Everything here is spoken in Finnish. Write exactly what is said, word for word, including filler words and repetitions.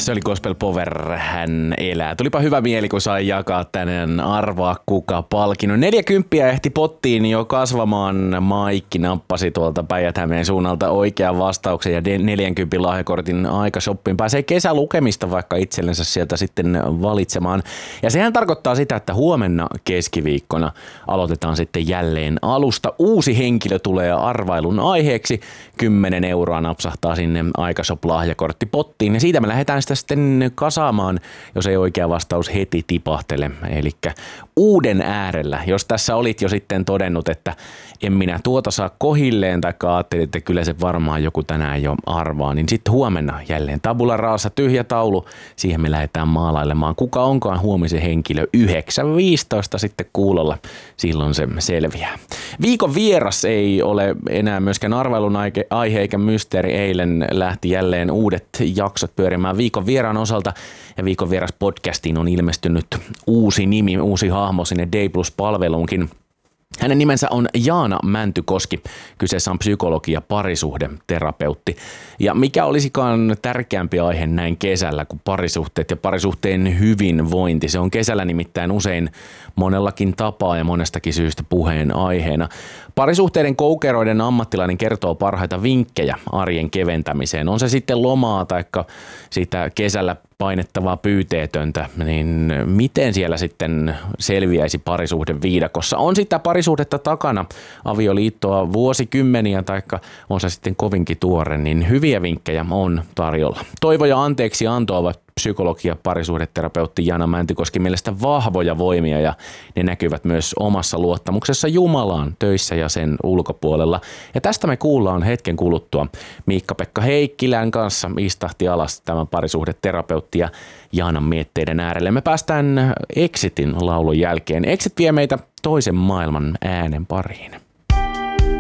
se oli Gospel Power, hän elää. Tulipa hyvä mieli, kun sai jakaa tänään Arvaa kuka -palkinnon. Neljäkymppiä ehti pottiin jo kasvamaan. Maikki nappasi tuolta Päijät-Hämeen suunnalta oikean vastauksen ja neljänkympin lahjakortin Aika-shoppiin. Pääsee kesälukemista vaikka itsellensä sieltä sitten valitsemaan. Ja sehän tarkoittaa sitä, että huomenna keskiviikkona aloitetaan sitten jälleen alusta. Uusi henkilö tulee arvailun aiheeksi. kymmenen euroa napsahtaa sinne Aika-shop-lahjakorttipottiin. Ja siitä me lähdetään sitä sitten kasaamaan, jos ei oikea vastaus heti tipahtele. Eli uuden äärellä, jos tässä olit jo sitten todennut, että en minä tuota saa kohilleen, tai ajattelit, että kyllä se varmaan joku tänään jo arvaa, niin sitten huomenna jälleen tabula rasa, tyhjä taulu. Siihen me lähdetään maalailemaan. Kuka onkaan huomisen henkilö? yhdeksän viisitoista sitten kuulolla. Silloin se selviää. Viikon vieras ei ole enää myöskään arvailun aihe eikä mysteeri. Eilen lähti jälleen uudet jaksot pyörimään viikon vieraan osalta. Ja viikon vieras podcastiin on ilmestynyt uusi nimi, uusi hahmo sinne D plus-palveluunkin. Hänen nimensä on Jaana Mäntykoski. Kyseessä on psykologi ja parisuhdeterapeutti. Ja mikä olisikaan tärkeämpi aihe näin kesällä kuin parisuhteet ja parisuhteen hyvinvointi. Se on kesällä nimittäin usein monellakin tapaa ja monestakin syystä puheen aiheena. Parisuhteiden koukeroiden ammattilainen kertoo parhaita vinkkejä arjen keventämiseen. On se sitten lomaa tai sitä kesällä painettavaa pyyteetöntä, niin miten siellä sitten selviäisi parisuhde viidakossa? On sitä parisuhdetta takana, avioliittoa vuosikymmeniä, taikka on se sitten kovinkin tuore, niin hyviä vinkkejä on tarjolla. Toivo ja anteeksi anto ovat psykologi ja parisuhdeterapeutti Jaana Mäntykoski mielestä vahvoja voimia, ja ne näkyvät myös omassa luottamuksessa Jumalaan töissä ja sen ulkopuolella. Ja tästä me kuullaan hetken kuluttua. Miikka-Pekka Heikkilän kanssa istahti alas tämä parisuhdeterapeutti ja Jaanan mietteiden äärelle. Me päästään Exitin laulun jälkeen. Exit vie meitä toisen maailman äänen pariin.